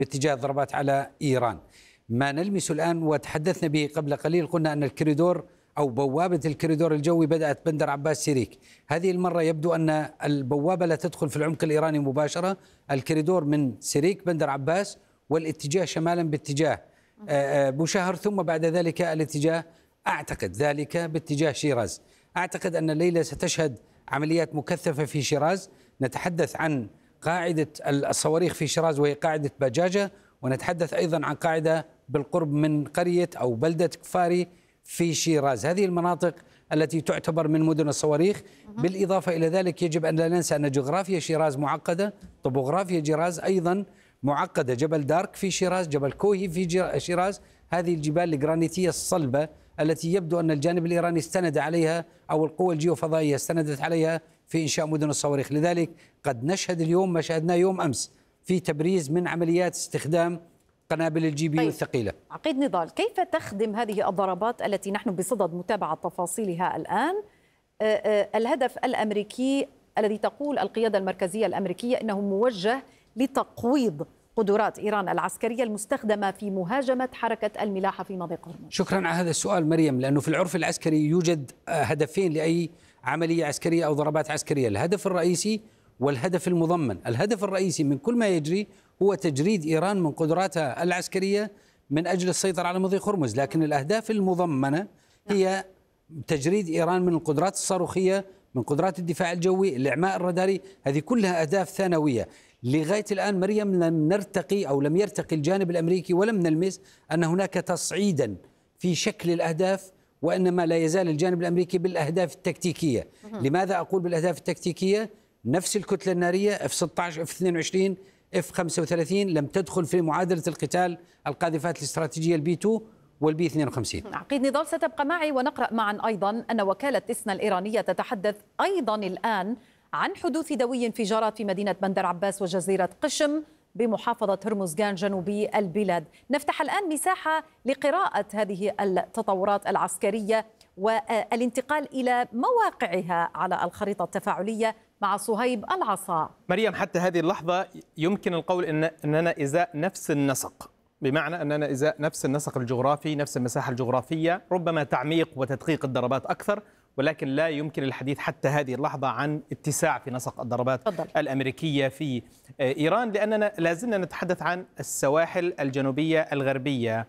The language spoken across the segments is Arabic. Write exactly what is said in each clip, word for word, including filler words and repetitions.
باتجاه الضربات على إيران. ما نلمس الآن وتحدثنا به قبل قليل، قلنا أن الكوريدور أو بوابة الكوريدور الجوي بدأت بندر عباس سيريك. هذه المرة يبدو أن البوابة لا تدخل في العمق الإيراني مباشرة، الكوريدور من سيريك بندر عباس والاتجاه شمالا باتجاه بوشهر، ثم بعد ذلك الاتجاه أعتقد ذلك باتجاه شيراز. أعتقد أن الليلة ستشهد عمليات مكثفة في شيراز. نتحدث عن قاعدة الصواريخ في شيراز وهي قاعدة بجاجة، ونتحدث أيضا عن قاعدة بالقرب من قرية أو بلدة كفاري في شيراز. هذه المناطق التي تعتبر من مدن الصواريخ. بالإضافة إلى ذلك يجب أن لا ننسى أن جغرافيا شيراز معقدة، طبوغرافيا شيراز أيضا معقدة. جبل دارك في شيراز، جبل كوهي في شيراز، هذه الجبال الجرانيتية الصلبة التي يبدو أن الجانب الإيراني استند عليها أو القوى الجيوفضائية استندت عليها في إنشاء مدن الصواريخ. لذلك قد نشهد اليوم ما شاهدناه يوم أمس في تبريز من عمليات استخدام قنابل الجي بي يو الثقيلة. عقيد نضال، كيف تخدم هذه الضربات التي نحن بصدد متابعة تفاصيلها الآن الهدف الأمريكي الذي تقول القيادة المركزية الأمريكية إنه موجه لتقويض قدرات إيران العسكرية المستخدمة في مهاجمة حركة الملاحة في مضيق هرمز؟ شكرا على هذا السؤال مريم، لأنه في العرف العسكري يوجد هدفين لأي عملية عسكرية أو ضربات عسكرية: الهدف الرئيسي والهدف المضمن. الهدف الرئيسي من كل ما يجري هو تجريد إيران من قدراتها العسكرية من أجل السيطرة على مضيق هرمز، لكن الأهداف المضمنة هي تجريد إيران من القدرات الصاروخية، من قدرات الدفاع الجوي، الإعماء الراداري. هذه كلها أهداف ثانوية. لغاية الآن مريم لم نرتقي أو لم يرتقي الجانب الأمريكي ولم نلمس أن هناك تصعيدا في شكل الأهداف، وإنما لا يزال الجانب الأمريكي بالأهداف التكتيكية. لماذا أقول بالأهداف التكتيكية؟ نفس الكتلة النارية إف ستة عشر إف اثنين وعشرين إف خمسة وثلاثين لم تدخل في معادلة القتال القاذفات الاستراتيجية البي اثنين والبي اثنين وخمسين. عقيد نضال، ستبقى معي ونقرأ معا أيضا أن وكالة إسنا الإيرانية تتحدث أيضا الآن عن حدوث دوي انفجارات في مدينة بندر عباس وجزيرة قشم بمحافظة هرمزغان جنوبي البلاد. نفتح الآن مساحة لقراءة هذه التطورات العسكرية والانتقال إلى مواقعها على الخريطة التفاعلية مع صهيب العصا. مريم، حتى هذه اللحظة يمكن القول إن أننا إزاء نفس النسق، بمعنى أننا إزاء نفس النسق الجغرافي، نفس المساحة الجغرافية، ربما تعميق وتدقيق الضربات أكثر، ولكن لا يمكن الحديث حتى هذه اللحظة عن اتساع في نسق الضربات فضل. الأمريكية في إيران، لأننا لازلنا نتحدث عن السواحل الجنوبية الغربية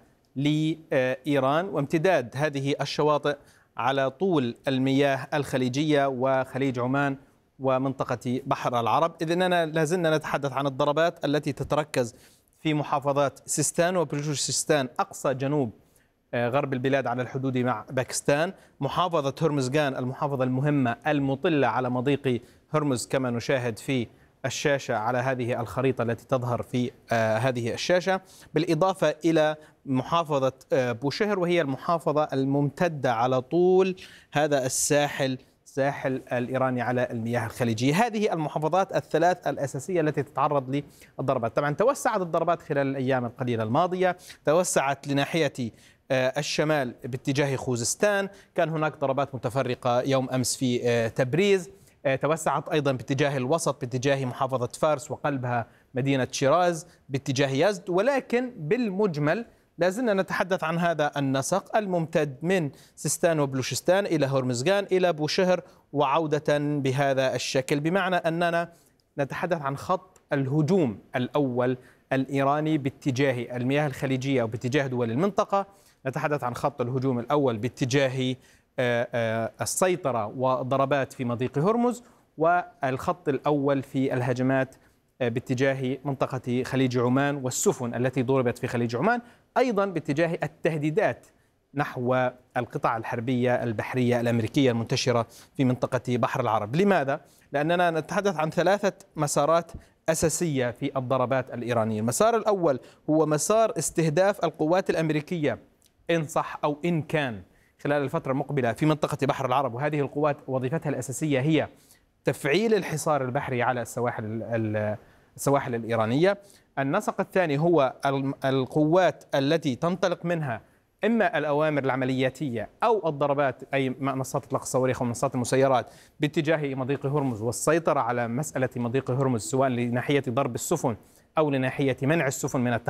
لإيران وامتداد هذه الشواطئ على طول المياه الخليجية وخليج عمان ومنطقة بحر العرب. إذن أننا لازلنا نتحدث عن الضربات التي تتركز في محافظات سيستان وبلوشستان أقصى جنوب غرب البلاد على الحدود مع باكستان، محافظة هرمزغان المحافظة المهمة المطلة على مضيق هرمز كما نشاهد في الشاشة على هذه الخريطة التي تظهر في آه هذه الشاشة، بالإضافة إلى محافظة آه بوشهر وهي المحافظة الممتدة على طول هذا الساحل الساحل الإيراني على المياه الخليجية. هذه المحافظات الثلاث الأساسية التي تتعرض للضربات. طبعا توسعت الضربات خلال الأيام القليلة الماضية، توسعت لناحية الشمال باتجاه خوزستان، كان هناك ضربات متفرقة يوم أمس في تبريز، توسعت أيضا باتجاه الوسط باتجاه محافظة فارس وقلبها مدينة شيراز باتجاه يزد، ولكن بالمجمل لازلنا نتحدث عن هذا النسق الممتد من سيستان وبلوشستان إلى هرمزغان إلى بوشهر وعودة بهذا الشكل، بمعنى أننا نتحدث عن خط الهجوم الأول الإيراني باتجاه المياه الخليجية وباتجاه دول المنطقة. نتحدث عن خط الهجوم الأول باتجاه السيطرة وضربات في مضيق هرمز، والخط الأول في الهجمات باتجاه منطقة خليج عمان والسفن التي ضربت في خليج عمان، أيضا باتجاه التهديدات نحو القطع الحربية البحرية الأمريكية المنتشرة في منطقة بحر العرب. لماذا؟ لأننا نتحدث عن ثلاثة مسارات أساسية في الضربات الإيرانية. المسار الأول هو مسار استهداف القوات الأمريكية إن صح أو إن كان خلال الفترة المقبلة في منطقة بحر العرب، وهذه القوات وظيفتها الأساسية هي تفعيل الحصار البحري على السواحل السواحل الإيرانية. النسق الثاني هو القوات التي تنطلق منها إما الأوامر العملياتية أو الضربات، أي منصات إطلاق الصواريخ ومنصات المسيرات باتجاه مضيق هرمز والسيطرة على مسألة مضيق هرمز، سواء لناحية ضرب السفن أو لناحية منع السفن من التحرك